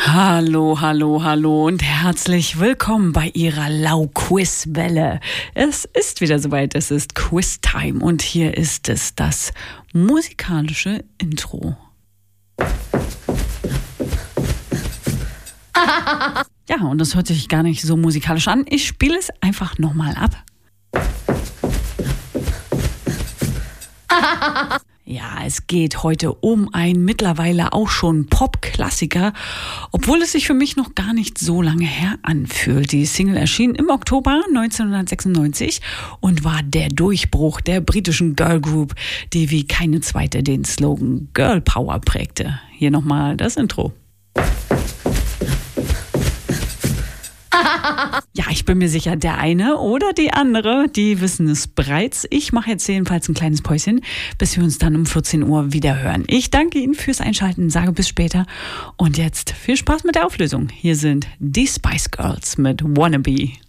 Hallo, hallo, hallo und herzlich willkommen bei Ihrer Lau-Quiz-Welle. Es ist wieder soweit, es ist Quiz-Time und hier ist es, das musikalische Intro. Ja, und das hört sich gar nicht so musikalisch an. Ich spiele es einfach nochmal ab. Ja, es geht heute um einen mittlerweile auch schon Pop-Klassiker, obwohl es sich für mich noch gar nicht so lange her anfühlt. Die Single erschien im Oktober 1996 und war der Durchbruch der britischen Girl Group, die wie keine zweite den Slogan Girl Power prägte. Hier nochmal das Intro. Ja, ich bin mir sicher, der eine oder die andere, die wissen es bereits. Ich mache jetzt jedenfalls ein kleines Päuschen, bis wir uns dann um 14 Uhr wieder hören. Ich danke Ihnen fürs Einschalten, sage bis später. Und jetzt viel Spaß mit der Auflösung. Hier sind die Spice Girls mit Wannabe.